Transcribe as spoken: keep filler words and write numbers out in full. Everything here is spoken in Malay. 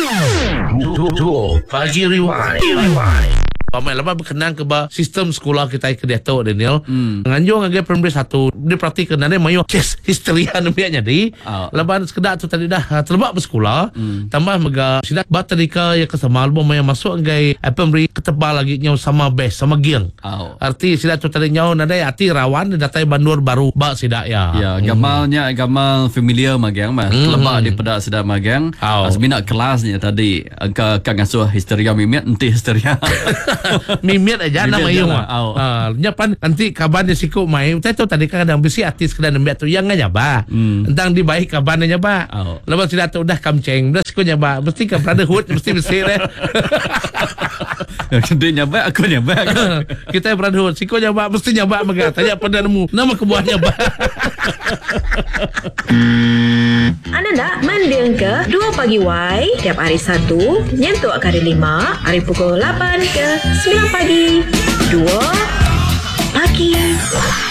Dua Pagi Rewind. Ramai lama berkenan ke ba sistem sekolah kita ke Dato' Daniel. Hmm. Nganjung agak primary satu dia perhatikan ada mayo kes histeria namanya di. Oh. Laban sekedar tu tadi dah terlebak bersekolah. Hmm. Tambah mega sidak bat tadika ya kesama album yang masuk agak primary ketebal lagi nyau sama best sama giang. Oh. Arti sidak tu tadi nyau nada arti rawan datai bandur baru ba sidak ya. Ya, hmm. gamalnya gamal familiar magang mah. Hmm. Terlebak daripada sedar magang. Oh. Seminat kelasnya tadi ke kang asuh histeria mimit enti histeria. Mimit aja nama iyo mah. Ah, nyapan nanti kabarnya siku mai. Saya tahu tadi kan ada besi artis kena nembak tu yang aja ba. Tentang di baik kabarnya ba. Lepas sudah tu dah kamceng. Dah siku nyaba. Mesti ke brotherhood mesti mesti deh. Dia nyaba aku nyaba. Kita brotherhood. Siku nyaba mesti nyaba mega. Tanya pada nemu nama kebuahnya ba. Anda nak mendiang ke Dua Pagi Y tiap hari Sabtu nyentuh kali lima hari pukul lapan ke sembilan pagi. Dua